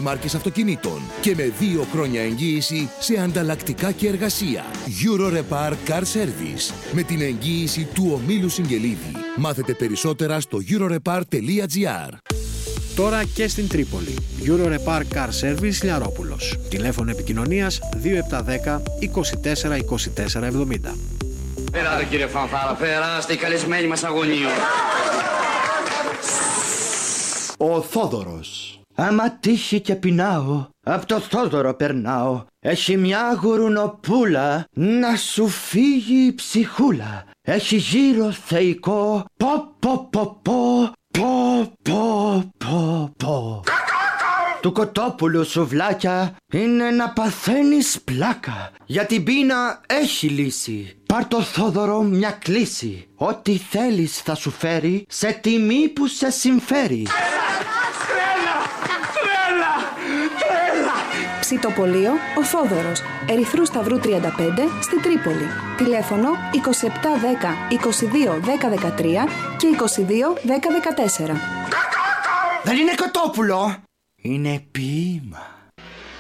μάρκες αυτοκινήτων και με 2 χρόνια εγγύηση σε ανταλλακτικά και εργασία. Eurorepar Car Service, με την εγγύηση του ομίλου Συγγελίδη. Μάθετε περισσότερα στο eurorepar.gr. Τώρα και στην Τρίπολη. Eurorepar Car Service Λιαρόπουλος. Τηλέφωνο επικοινωνίας 2710 24 24 70. Περάτε κύριε Φανφάρα, περάστε οι καλεσμένοι μας αγωνίου. Ο Θόδωρος. Άμα τύχει και πεινάω, απ' το Θόδωρο περνάω. Έχει μια γουρουνοπούλα, να σου φύγει η ψυχούλα. Έχει γύρω θεϊκό, πω πω πω πω, πω πω πω πω. Του κοτόπουλου σουβλάκια είναι να παθαίνεις πλάκα. Για την πείνα έχει λύση. Πάρ' το Θόδωρο μια κλίση. Ό,τι θέλεις θα σου φέρει, σε τιμή που σε συμφέρει. Ψητοπολείο Ο Θόδωρος, Ερυθρού Σταυρού 35 στη Τρίπολη. Τηλέφωνο 2710 22 10 13 και 22 10 14. Δεν είναι κοτόπουλο, είναι ποίημα.